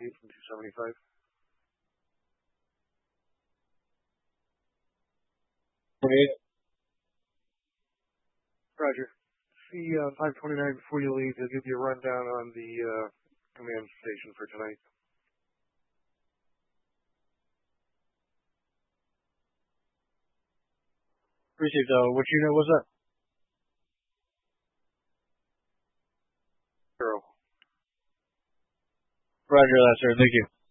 from 275. Roger. See 529 before you leave. He'll give you a rundown on the command station for tonight. Received. What unit was that? Zero. Roger that, sir. Thank you.